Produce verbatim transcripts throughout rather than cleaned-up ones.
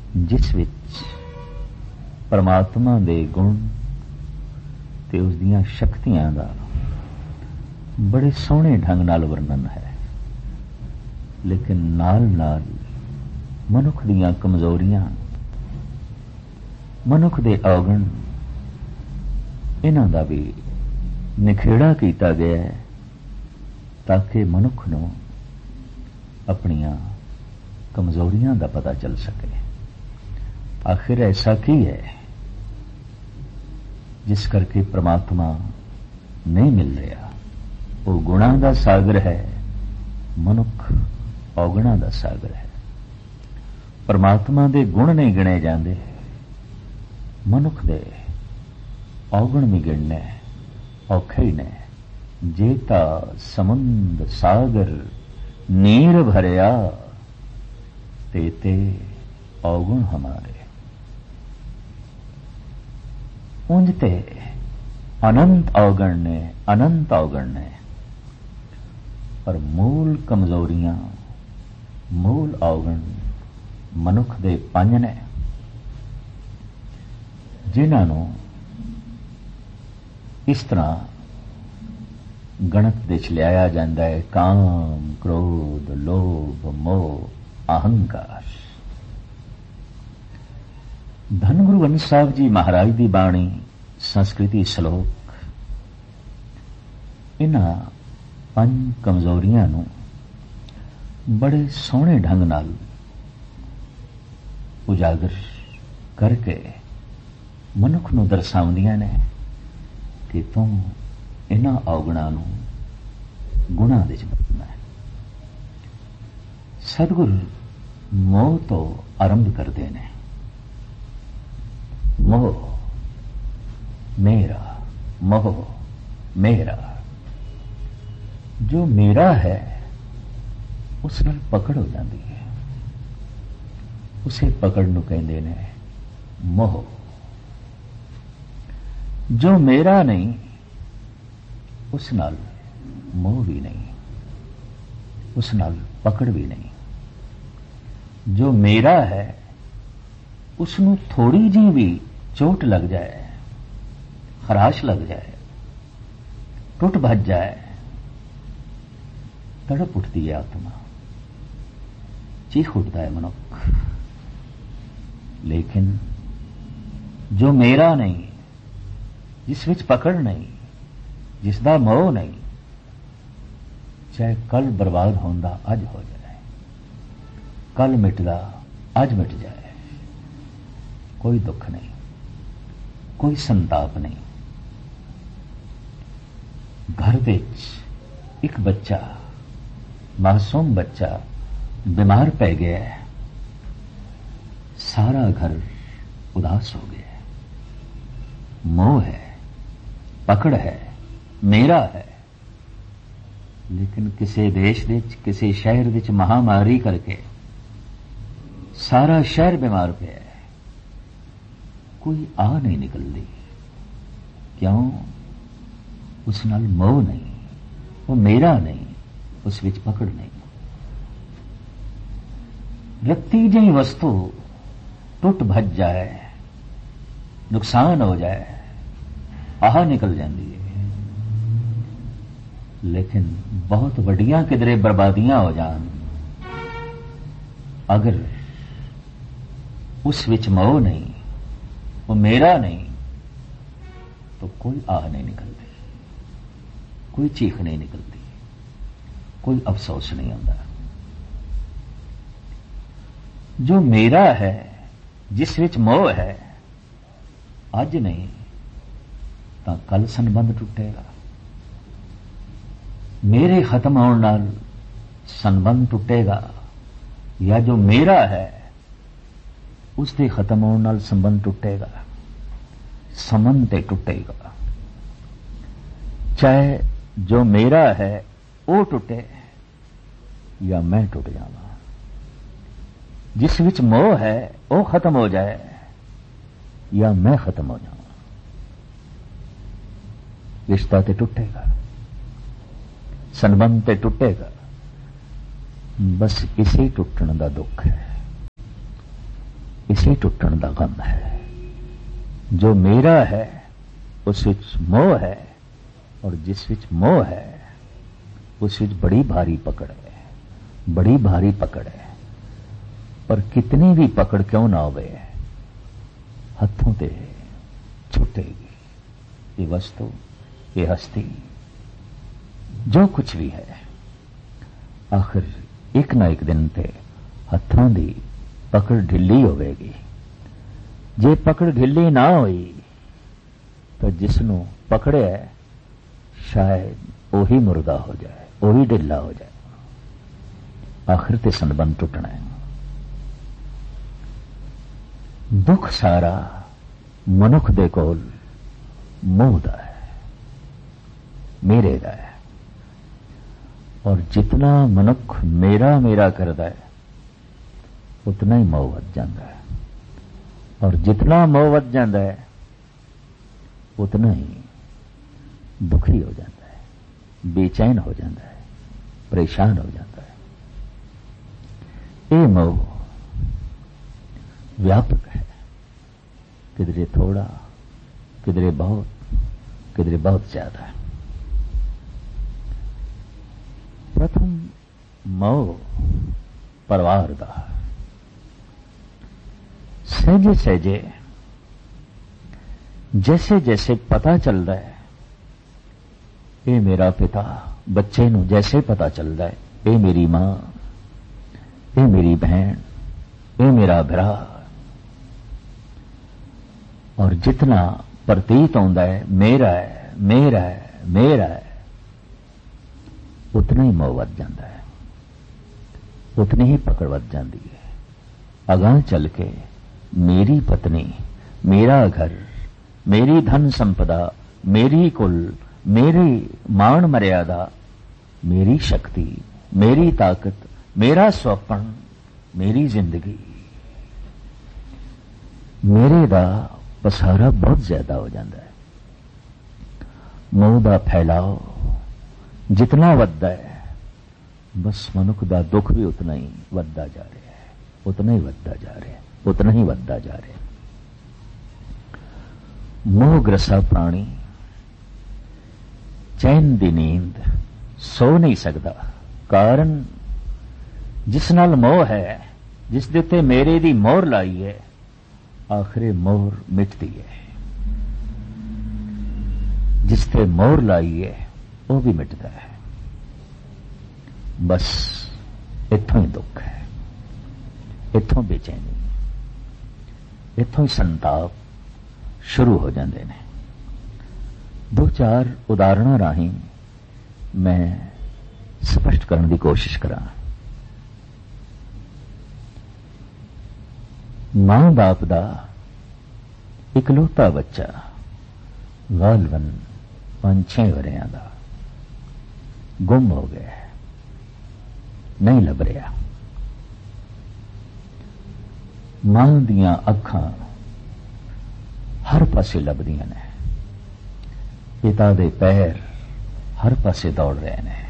जिस विच परमात्मा दे गुण ते उसदियां शक्तियां दा बड़े सोहणे ढंग नाल वर्णन है, लेकिन नाल नाल मनुख दियां कमजोरियां, मनुख दे अवगुण, इन्हां दा भी निखेड़ा किया गया है ताकि मनुख नूं अपनियां कमजोरियां दा पता चल सके। आखिर ऐसा की है जिस करके परमात्मा नहीं मिल रहा? वो गुणां दा सागर है, मनुख अवगुणां दा सागर है। परमात्मा दे गुण नहीं गिणे जांदे, मनुख दे अवगुण भी गिणने औखे ही ने। जेता समुंद सागर नीर भरिया, तेते अवगुण हमारे। उंजते अनंत अवगुण ने, अनंत अवगुण ने, पर मूल कमजोरियां, मूल अवगुण मनुख दे पंज ने, जिन्हां नूं इस तरह गणत दे च लिया जाता है: काम, क्रोध, लोभ, मोह, अहंकार। धन गुरु ग्रंथ साहिब जी महाराज की बाणी, संस्कृति श्लोक इन्हां पंज कमजोरियां नूं बड़े सोहणे ढंग नाल उजागर करके मनुख नूं दर्शाउंदियां ने कि तूं इन्हां अवगुणां नूं गुणां दे च बदलना है। सतगुर मोह तो आरंभ करते हैं। मोह मेरा, मोह मेरा। जो मेरा है उस नाल पकड़ हो जाती है, उसे पकड़ नूं कहंदे ने मोह। जो मेरा नहीं उस नाल मोह भी नहीं, उस नाल पकड़ भी नहीं। जो मेरा है उसनूं थोड़ी जी भी चोट लग जाए, खराश लग जाए, टुट भज जाए, तड़प उठती है आत्मा, चीख उठता है मनुख। लेकिन जो मेरा नहीं, जिस विच पकड़ नहीं, जिसदा मोह नहीं, चाहे कल बर्बाद होंदा अज हो जाए, कल मिटदा अज मिट जाए, कोई दुख नहीं, कोई संताप नहीं। घर विच एक बच्चा, मासूम बच्चा बीमार पै गया है, सारा घर उदास हो गया है। मोह है, पकड़ है, मेरा है। लेकिन किसी देश विच, किसी शहर विच महामारी करके सारा शहर बीमार पे है, कोई आ नहीं निकलती। क्यों? उस नाल मोह नहीं, वो मेरा नहीं, उस विच पकड़ नहीं। रत्ती जी वस्तु टुट भज जाए, नुकसान हो जाए, आह निकल जाती है। लेकिन बहुत वड्डियां किधरे बर्बादियां हो जान, अगर उस विच मोह नहीं, वो मेरा नहीं, तो कोई आह नहीं निकलती, कोई चीख नहीं निकलती, कोई अफसोस नहीं आता। जो मेरा है, जिस विच मोह है, अज नहीं तां कल संबंध टुटेगा। मेरे खत्म होने नाल संबंध टुटेगा, या जो मेरा है उसके खत्म होने नाल संबंध टुटेगा। संबंध ते टुटेगा, चाहे जो मेरा है वो टुटे या मैं टुट जावां। जिस विच मोह है वो खत्म हो जाए या मैं खत्म हो जाऊं, रिश्ता ते टुटेगा, संबंध ते टुटेगा। बस इसे टुटण दा दुख है। इसी टुटण का गम है। जो मेरा है उस विच मोह है, और जिस विच मोह है उस विच बड़ी भारी पकड़ है, बड़ी भारी पकड़ है। पर कितनी भी पकड़ क्यों ना होवे, हथों ते छुटेगी। ये वस्तु, ये हस्ती, जो कुछ भी है, आखिर एक ना एक दिन ते हथों दी पकड़ ढिली होवेगी। जे पकड़ ढिली ना होई तो जिसनू पकड़े शायद ओही मुर्दा हो जाए, ओही ढिला हो जाए। आखिर ते संबंध टुटना है। दुख सारा मनुख दे कोल मोह दा है, मेरे दा है। और जितना मनुख मेरा मेरा करता है उतना ही मोह वध जाता है, और जितना मोह वध जाता है उतना ही दुखी हो जाता है, बेचैन हो जाता है, परेशान हो जाता है। ये मोह व्यापक है, किधरे थोड़ा, किधरे बहुत, किधरे बहुत ज्यादा है। प्रथम मोह परिवार दा। सहजे सहजे जैसे जैसे पता चलता है, ये मेरा पिता, बच्चे नू जैसे पता चलता है ये मेरी मां, ये मेरी बहन, ये मेरा भरा, और जितना प्रतीत होता है मेरा है मेरा है मेरा है, उतना ही मोह वध जाता है, उतनी ही पकड़ वध जाती है। अगां चल के मेरी पत्नी, मेरा घर, मेरी धन संपदा, मेरी कुल, मेरी मान मर्यादा, मेरी शक्ति, मेरी ताकत, मेरा स्वप्न, मेरी जिंदगी, मेरे दा पसारा बहुत ज्यादा हो जाता है। मोह दा फैलाव जितना वधदा है, बस मनुख दा दुख भी उतना ही वधदा जा रहा है, उतना ही वधदा जा रहा है, उतना ही वधदा जा रहा है। मोहग्रसा प्राणी चैन दी नींद सो नहीं सकता। कारण जिस नाल मोह है, जिस दे उत्ते मेरे दी मोहर लाई है, आखिरे मोहर मिटती है। जिस ते मोहर लाई है वो भी मिटता है। बस इत्थों ही दुख है, इत्थों बेचैनी, इत्थों ही संताप शुरू हो जाते हैं। दो चार उदाहरणों राही मैं स्पष्ट करने की कोशिश करा। मां बाप दा इकलौता बच्चा गालवन पांच छे वरियां दा गुम हो गया, नहीं लभ रहा। मां दियां अखां हर पासे लभदियां ने, पिता दे पैर हर पासे दौड़ रहे हैं,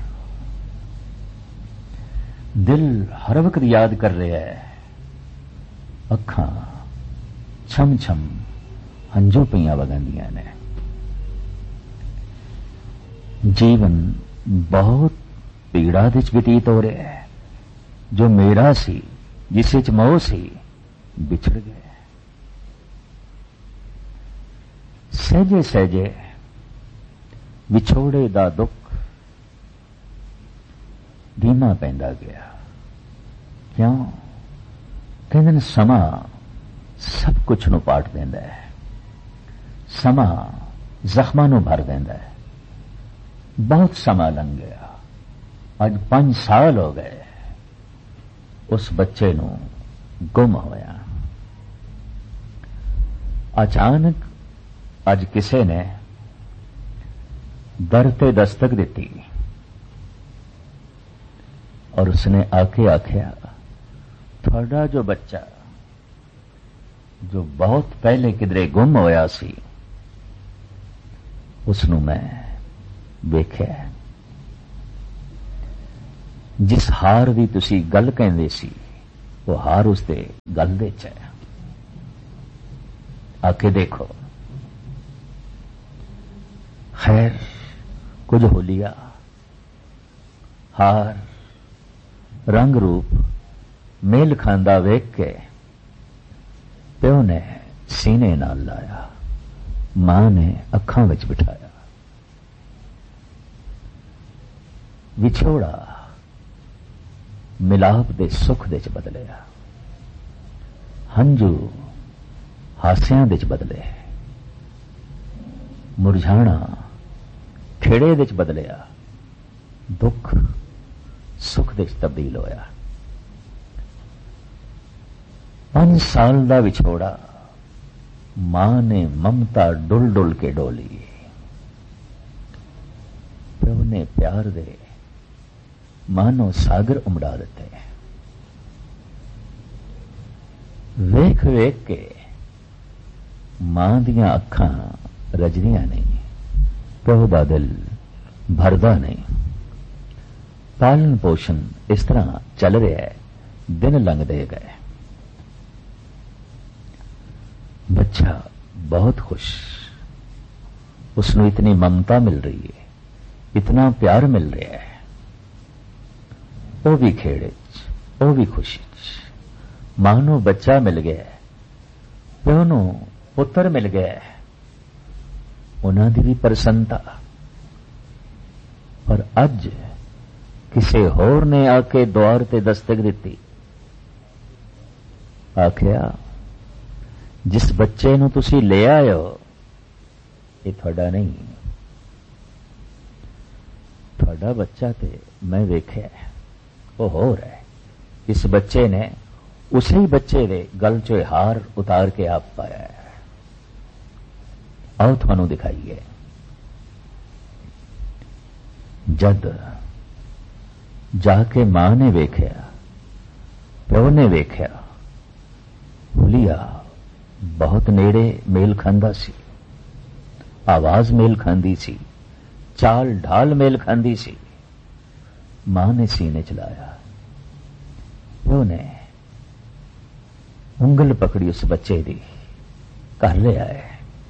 दिल हर वक्त याद कर रहा है, अखां छम छम हंजू पईयां वगंदियां ने। जीवन बहुत पीड़ा विच व्यतीत हो रहा है। जो मेरा सी, जिस विच मोह सी, बिछड़ गया। सहजे सहजे विछोड़े दा दुख धीमा पैंदा गया। क्यों? कहंदे ने समा सब कुछ नूं पाट देंदा है, समा जख्मां नूं भर देंदा है। बहुत समा लंघ गया, अज पांच साल हो गए उस बच्चे नूं गुम होया। अचानक अज किसी ने दर ते दस्तक दी और उसने आके आख्या, थोड़ा जो बच्चा जो बहुत पहले किधरे गुम होया सी, उसनूं मैं वेख्या। जिस हार दी तुसी गल कहंदे सी, वो हार उसदे गल दे च है। आके देखो। खैर कुछ होलिया हार रंग रूप मेल खांदा वेख के प्यो ने सीने नाल लाया, मां ने अखां विच बिठाया। विछोड़ा मिलाप दे सुख दे च बदलिया, हंजू हास्यां दे च बदले, मुरझाना खेड़े दे च बदलिया, दुख सुख दे च तब्दील होया। पांच साल दा विछोड़ा मां ने ममता डुल डुल के डोली, प्यो ने प्यार दे मानो सागर उमड़ा देते। वेख वेख के मां दियां अखां रजदियां नहीं, प्यो दा दिल भरदा नहीं। पालन पोषण इस तरह चल रहा है, दिन लंघदे गए। बच्चा बहुत खुश, उसनू इतनी ममता मिल रही है, इतना प्यार मिल रहा है। वो भी खेड़े च, वो भी खुशी च। मां नू बच्चा मिल गया, प्यो नू पुत्र मिल गया, उन्हां दी भी प्रसन्नता। पर अज किसे होर ने आके द्वार ते दस्तक दिती, आखिया जिस बच्चे नू तुसी ले आए हो ये थोड़ा नहीं, थोड़ा बच्चा ते मैं वेख्या वो होर है। इस बच्चे ने उसी बच्चे दे गल चो हार उतार के आप पाया है। आओ थानू दिखाइए। जद जाके मां ने वेख्या, प्यो ने वेख्या, हुलिया बहुत नेड़े मेल खांदा सी, आवाज मेल खांदी सी, चाल ढाल मेल खांदी सी। मां ने सीने चलाया, प्यो ने उंगल पकड़ी उस बच्चे दी, घर ले आए।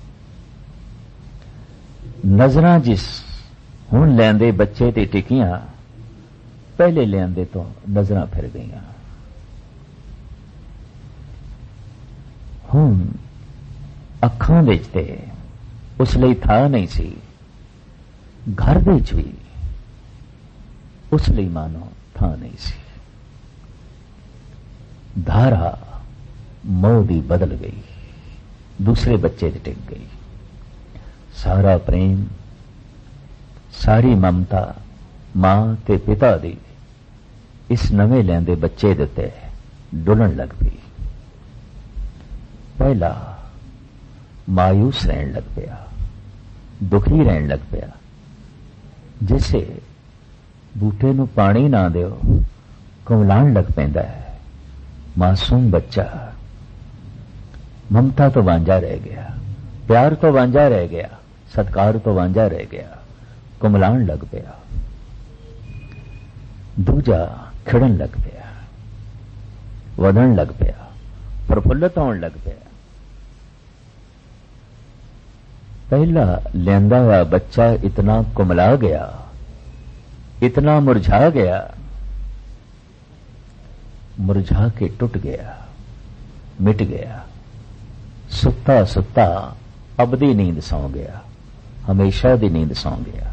नजरां जिस हुण लैंदे बच्चे ते टिकियां, पहले लियांदे तो नजरां फिर गईयां। हुण अखां विच ते उस लई था नहीं सी, घर विच भी उस लई मानो था नहीं सी। धारा मोह दी बदल गई, दूसरे बच्चे ते टिक गई। सारा प्रेम, सारी ममता मां ते पिता दी इस नवे लैंदे बच्चे दे उत्ते डुलन लग पई। पहला मायूस रहन लग पिया, दुखी रहन लग पिया। जैसे बूटे नू पानी ना दिओ कुमलाण लग पैंदा है। मासूम बच्चा ममता तो वांझा रह गया, प्यार तो वांझा रह गया, सत्कार तो वांझा रह गया, कुमलाण लग पिया। दूजा खिड़न लग पिया, वधन लग पिया, प्रफुल्लित होने लग पिया। पहला लेंदा हुआ बच्चा इतना कुमला गया, इतना मुरझा गया, मुरझा के टूट गया, मिट गया। सुत्ता सुत्ता अबदी नींद सौ गया, हमेशा दी नींद सौ गया।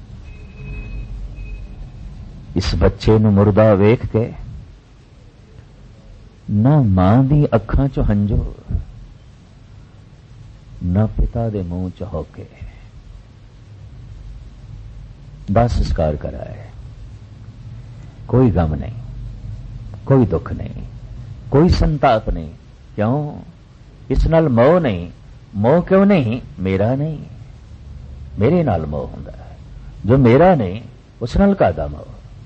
इस बच्चे नू मुर्दा वेख के ना मां दी अखां चो हंजो, ना पिता दे मुंह च होके दाह संस्कार कराए। कोई गम नहीं, कोई दुख नहीं, कोई संताप नहीं। क्यों? इस नाल मोह नहीं। मोह क्यों नहीं? मेरा नहीं, मेरे नाल मोह हुंदा है। जो मेरा नहीं उस नाल कादा मोह।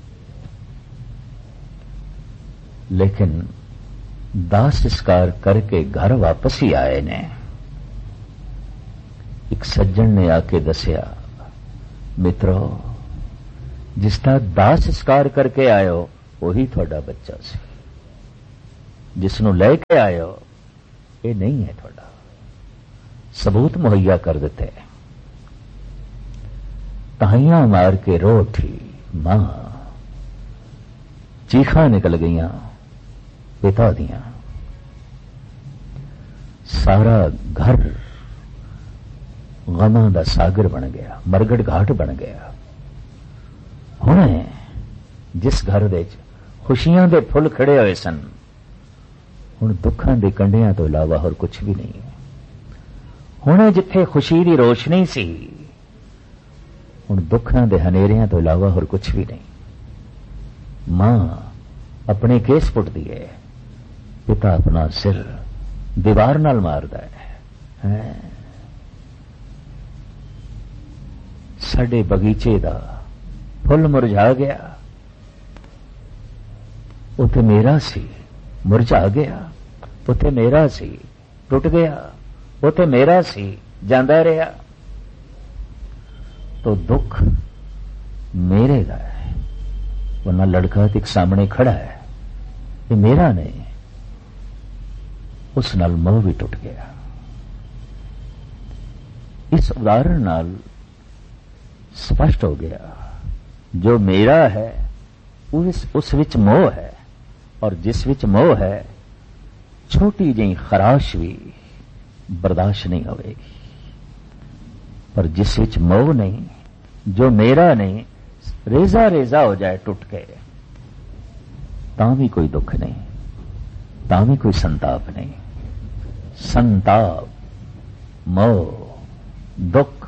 लेकिन दाह संस्कार करके घर वापस ही आए ने। एक सज्जन ने आके दसिया, मित्रो जिसका दाह संस्कार करके आयो वही थोड़ा बच्चा सी, जिसनों लेके आयो ये नहीं है थोड़ा। सबूत मुहैया कर दिते। ताइयां मार के रो उठी मां, चीखा निकल गईयां पिता दियां, सारा घर गमां दा सागर बन गया, मरगड़ घाट बन गया। हुणे जिस घर दे खुशियां दे फुल खड़े होए सन, हुण दुखां दे कंढियां तो इलावा होर कुछ भी नहीं है। हुणे जिथे खुशी दी रोशनी सी, हुण दुखां दे हनेरियां तो इलावा होर कुछ भी नहीं। मां अपने केस पुटदी है, पिता अपना सिर दीवार नाल मारदा है। है साडे बगीचे दा फुल मुरझा गया, उते मेरा सी मुरझा गया, उते मेरा सी टुट गया, उते मेरा सी जांदा रहा। तो दुख मेरे दा है, वरना लड़का एक सामने खड़ा है, ये मेरा नहीं। उस नाल मोह भी टुट गया। इस उदाहरण नाल स्पष्ट हो गया, जो मेरा है उस उस विच मोह है, और जिस विच मोह है छोटी जी खराश भी बर्दाश्त नहीं होगी। पर जिस विच मोह नहीं, जो मेरा नहीं, रेजा रेजा हो जाए टुट के, तां भी कोई दुख नहीं, तां भी कोई संताप नहीं। संताप, मोह, दुख,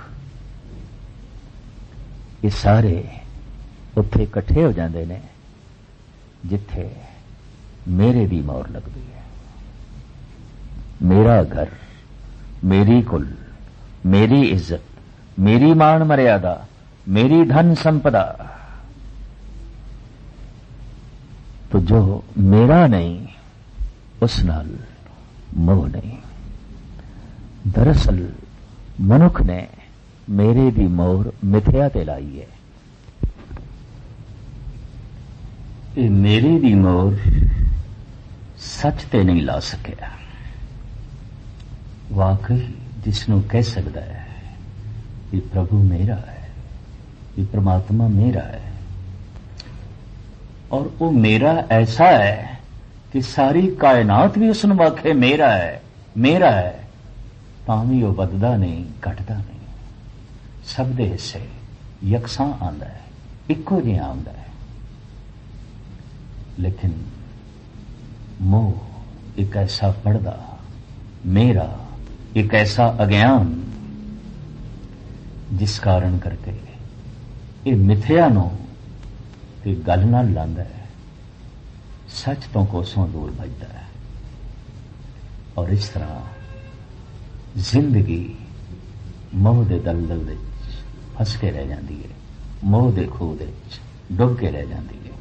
ये सारे उत्थे इकट्ठे हो जाते ने जिथे मेरे दी मोहर लगती है। मेरा घर, मेरी कुल, मेरी इज्जत, मेरी मान मर्यादा, मेरी धन संपदा, तो जो मेरा नहीं उस नाल मोह नहीं। दरअसल मनुख ने मेरे दी मोहर मिथ्या ते लाई है। ये मेरे दी मोहर सच ते नहीं ला सकिया। वाकई जिसनों कह सकता है कि प्रभु मेरा है, कि परमात्मा मेरा है, और वो मेरा ऐसा है कि सारी कायनात भी उसनों आखे मेरा है, मेरा है, तां भी वो बददा नहीं, घटदा नहीं, सब दे हिस्से यकसां आंदा है, इक्को जिहा आंदा है। लेकिन मोह एक ऐसा पर्दा, मेरा एक ऐसा अज्ञान, जिस कारण करके ये मिथ्या नो ते गल नाल लांदा है, सच तो कोसों दूर भजदा है। और इस तरह जिंदगी मोह दे दलदल विच फस के रह जाती है, मोह दे खूह दे विच डुब के रह जाती है।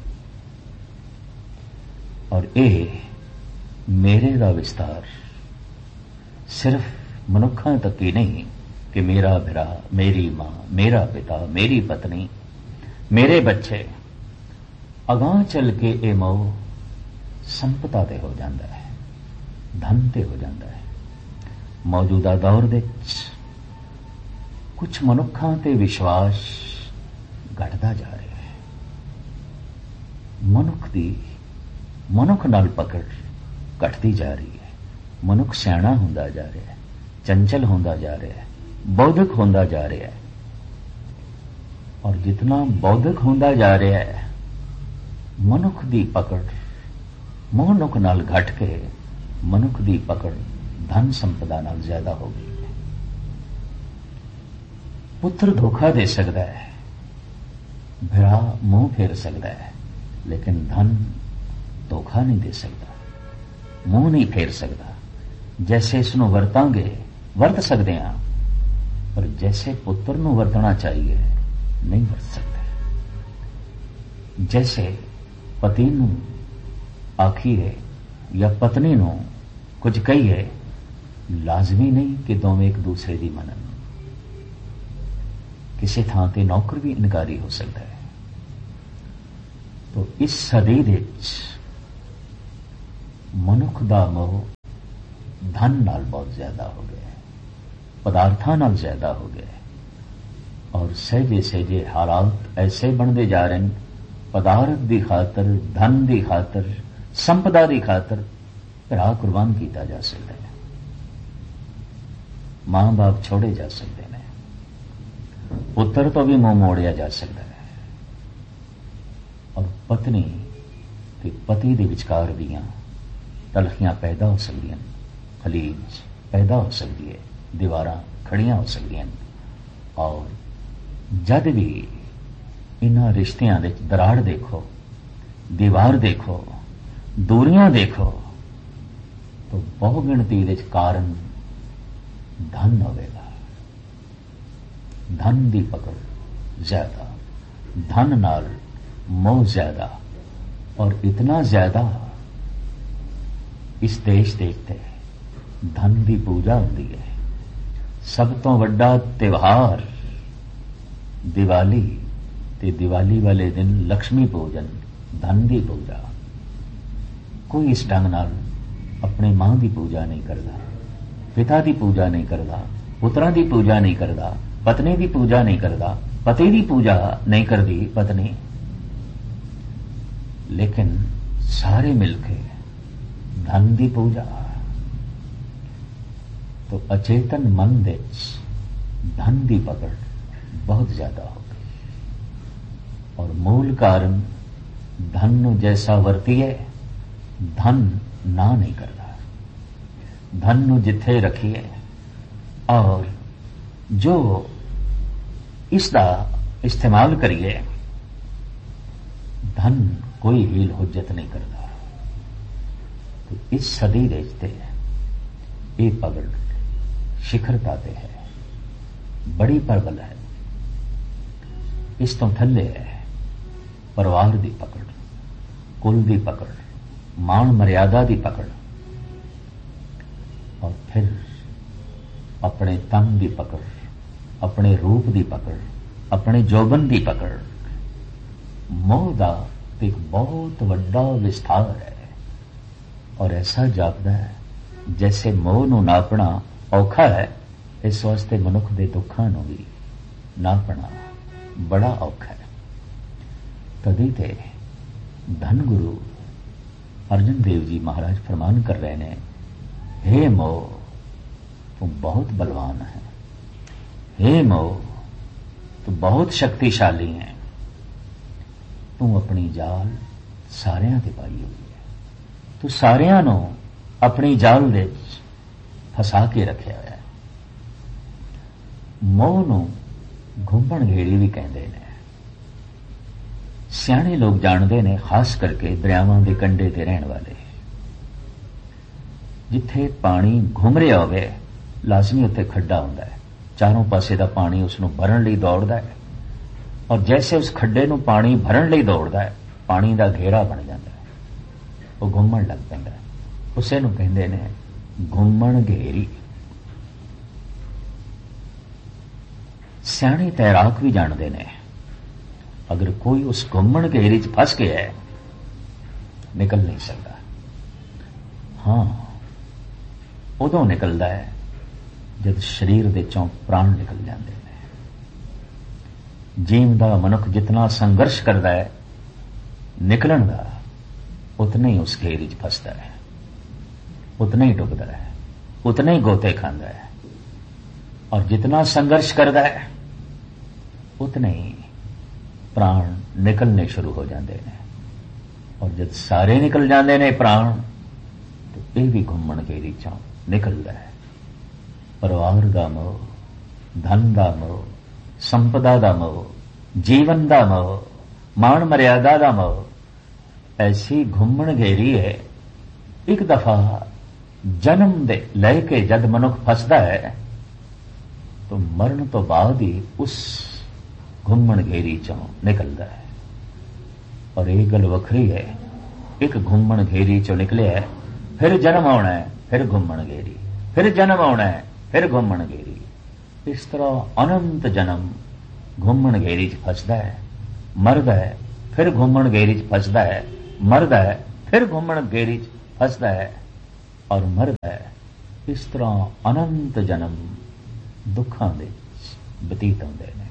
और ये मेरे दा विस्तार सिर्फ मनुखों तक ही नहीं कि मेरा भरा, मेरी मां, मेरा पिता, मेरी पत्नी, मेरे बच्चे, अगां चल के ये मोह संपदा ते हो जाता है, धन ते हो जाता है। मौजूदा दौर दे कुछ मनुखों ते विश्वास घटदा जा रहा है। मनुख दी मनुख नाल पकड़ घटती जा रही है। मनुख सियाणा होंदा जा रहा है, चंचल होंदा जा रहा है, बौद्धिक होंदा जा रहा है। और जितना बौद्धिक होंदा जा रहा है, मनुख दी पकड़ मनुख नाल घट के मनुख दी पकड़ धन संपदा नाल ज्यादा हो गई है। पुत्र धोखा दे सकता है, भरा मुंह फेर सकता है, लेकिन धन धोखा नहीं दे सकता, मुंह नहीं फेर सकता। जैसे इसनों वरतांगे वरत सकते हैं, पर जैसे पुत्र नूं वरतना चाहिए नहीं वरत सकते। जैसे पति नूं आखिए या पत्नी नूं कुछ कहिए, लाजमी नहीं कि दोवें एक दूसरे की मनन। किसी थां ते नौकर भी इनकारी हो सकता है। तो इस सदी विच मनुख दा मोह धन नाल बहुत ज्यादा हो गया है, पदार्थां नाल ज्यादा हो गया और सहजे सहजे हालात ऐसे बनते जा रहे हैं, पदार्थ की खातर, धन की खातर, संपदा की खातर भरा कुर्बान किया जा सकता है, मां बाप छोड़े जा सकते हैं, पुत्र तो भी मुंह मोड़िया जा सकता है, और पत्नी ते पति दे विचकार दियां तलखियां पैदा हो सकती हैं, खलीज पैदा हो सकती है, दीवारां खड़ियां हो सकती हैं। और जद भी इन्हां रिश्तियां दे दराड़ देखो, दीवार देखो, दूरियां देखो, तो बहु गिणती दे कारण धन होवेगा। धन दी पकड़ ज्यादा, धन नाल मोह ज्यादा, और इतना ज्यादा इस देश देखते धन की पूजा होती है। सब तो वड्डा त्योहार दिवाली, ते दिवाली वाले दिन लक्ष्मी पूजन, धन की पूजा। कोई इस ढंग नाल अपने मां की पूजा नहीं करता, पिता की पूजा नहीं करता, पुत्रां की पूजा नहीं करता, पत्नी की पूजा नहीं करता, पति की पूजा नहीं करती पत्नी, लेकिन सारे मिलके धन की पूजा। तो अचेतन मन दे धन की पकड़ बहुत ज्यादा हो गई, और मूल कारण धन नूं जैसा वरतीए धन ना नहीं करता। धन नूं जिथे रखिए और जो इसका इस्तेमाल करिए, धन कोई हील हुज्जत नहीं करता। तो इस सदी देखते ये पकड़ शिखरता ते है, बड़ी प्रबल है। इस तो थल्ले है परिवार की पकड़, कुल की पकड़, मान मर्यादा की पकड़, और फिर अपने तन की पकड़, अपने रूप की पकड़, अपने जौबन की पकड़। मोह का एक बहुत वड्डा विस्तार है, और ऐसा जापदा है जैसे मोह नूं नापना औखा है, इस वास्ते मनुख के दुखां नूं भी नापना बड़ा औखा है। तदी ते धन गुरु अर्जन देव जी महाराज फरमान कर रहे हैं, हे मोह तू बहुत बलवान है, हे मोह तू बहुत शक्तिशाली है, तू अपनी जाल सारियां ते पाई हुई है, तू सारियां नूं अपनी जाल दे फसा के रखिया होया है। मोह नूं घुंमण घेड़ी भी कहते हैं। सियाणे लोग जानते हैं, खास करके दरियावां दे कंढे ते रहण वाले, जिथे पानी घुम रहा होवे लाजमी उत्ते खड्डा हुंदा है, चारों पासे दा पानी उसनूं भरन लई दौड़दा है, और जैसे उस खड्डे नूं पानी भरन लई दौड़दा है, पानी दा घेरा बन जाता है, वो घुमण लग पैंदा है। उसे नूं कहंदे ने घुमण घेरी। सियाणे तैराक भी जानते हैं, अगर कोई उस घुमण घेरी च फस गया है निकल नहीं सकता। हाँ, उदों निकलता है जब शरीर दे चों प्राण निकल जाते हैं। जीवदा मनुख जितना संघर्ष करता है निकलन का, उतना ही उस घेरी च फसता है, उतना ही डुबदा है, उतना ही गोते खांदा है, और जितना संघर्ष करता है उतने ही प्राण निकलने शुरू हो जाते हैं। और जब सारे निकल जाते हैं प्राण, तो यह भी घुमण घेरी चों निकलता है। परिवार का मोह, धन का मोह, संपदा का मोह, जीवन का मोह, मान मर्यादा का मोह, ऐसी घुमण घेरी है। एक दफा जन्म दे लैके जद मनुख फसदा है, तो मरण तो बाद ही उस घुमण घेरी चों निकलता है। और एक गल वखरी है, एक घुमण घेरी चों निकले है, फिर जन्म आना है, फिर घुमण घेरी, फिर जन्म आना है, फिर घुमण घेरी। इस तरह अनंत जन्म घुमण घेरी च फसदा है, मरदा है, फिर घुमण घेरी च फसदा है, मरदा है, फिर घुमण घेरी च फसदा है और मरदा है। इस तरह अनंत जन्म ਦੁੱਖਾਂ ਦੇ ਬਤੀਤ ਹੁੰਦੇ ਨੇ।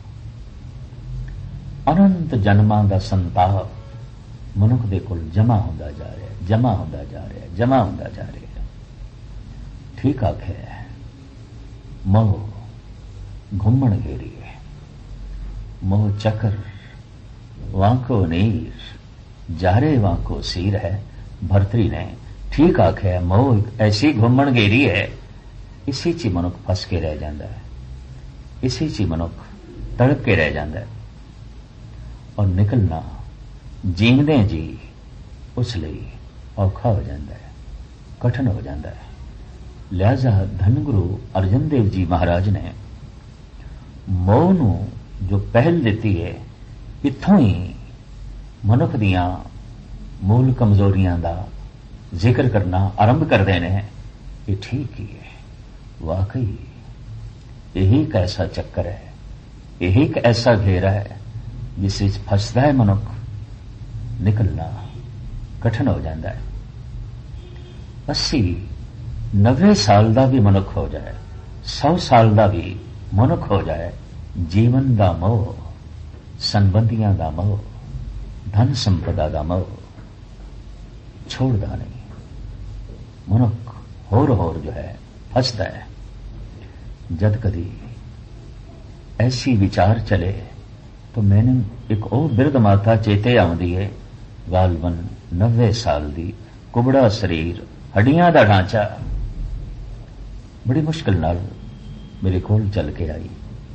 ਅਨੰਤ ਜਨਮਾਂ ਦਾ ਸੰਤਾਪ ਮਨੁੱਖ ਦੇ ਕੋਲ ਜਮਾ ਹੁੰਦਾ ਜਾ ਰਿਹਾ, ਜਮਾ ਹੁੰਦਾ ਜਾ ਰਿਹਾ, ਜਮਾ ਹੁੰਦਾ ਜਾ ਰਿਹਾ। ਠੀਕ ਆਖਿਆ, ਮੋਹ ਘੁੰਮਣ ਘੇਰੀ ਹੈ, मोह चक्र वांको नीर जारे वांको सीर है। भर्तरी ने ठीक आख्या, मोह ऐसी घुमण घेरी है, इसी च मनुख फस के रह जाता है, इसी च मनुख तड़प के रह जाता है और निकलना जीवदे जी उस लिए औखा हो जाता है, कठिन हो जाता है। लिहाजा धन गुरु अर्जन देव जी महाराज ने मोह नूं जो पहल दी है, इत्थों ही मनुख दियां मूल कमजोरियां का जिक्र करना आरंभ करते हैं। ये ठीक ही है, वाकई यही एक ऐसा चक्कर है, यही एक ऐसा घेरा है जिस विच फसदा है मनुख, निकलना कठिन हो जाता है। अस्सी नब्बे साल का भी मनुख हो जाए, सौ साल का भी मनुख हो जाए, जीवन का मोह, संबंधियों का मोह, धन संपदा का मोह छोड़ता नहीं। मनुख होर होर जो है फसदा है। जद कदी ऐसी विचार चले तो मैंने एक और बिरध माता चेते आउंदी है, गालबन नब्बे साल दी, कुबड़ा शरीर, हड्डियां दा ढांचा, बड़ी मुश्किल नाल मेरे कोल चल के आई,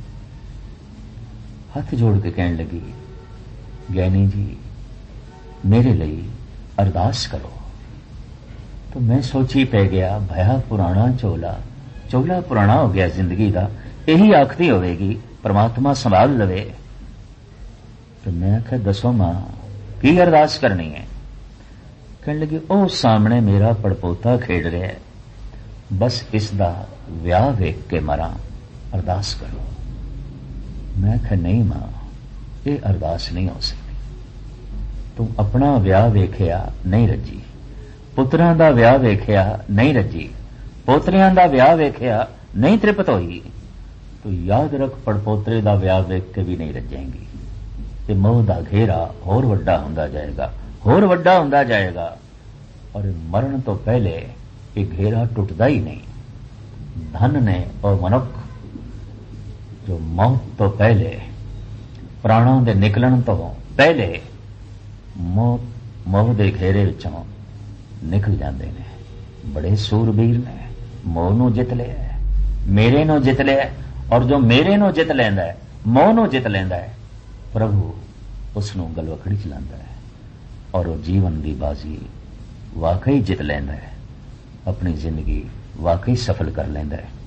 हाथ जोड़ के कहने लगी, ज्ञानी जी मेरे लिए अरदास करो। तो मैं सोची पै गया, भया पुराना चोला, चोला पुराना हो गया जिंदगी का, यही आखती होगी परमात्मा संभाल लवे। तो मैं आख्या दसो मां की अरदास करनी है? कहने लगी, ओ सामने मेरा पड़पोता खेड रहा है, बस इसका विआह वेख के मरा, अरदास करो। मैं आख्या नहीं मां, ये अरदास नहीं हो सकती। तू अपना विआह वेख्या नहीं रजी, पुत्रां दा विआह वेख्या नहीं रजी, पोतरियां दा विआह वेख्या नहीं तृप्त होई, तो याद रख पड़पोतरे दा विआह वेख के भी नहीं रजेंगी। ते मोह दा घेरा होर वड्डा हुंदा जाएगा, होर वड्डा हुंदा जाएगा, और मरण तो पहले ये घेरा टुटदा ही नहीं। धन ने और मनुख जो मौत तो पहले, प्राणों के निकलन तो पहले मौत मोह के घेरे विचों निकल जाते हैं। बड़े सूरबीर ने मोह नूं जित लिया, मेरे नूं जित लिया, और जो मेरे नूं जित लैंदा है, मोह नूं जित लैंदा है, प्रभु उसनूं गलवखड़ी च लांदा है और वो जीवन की बाजी वाकई जित लैंदा है, अपनी जिंदगी वाकई सफल कर लैंदा है।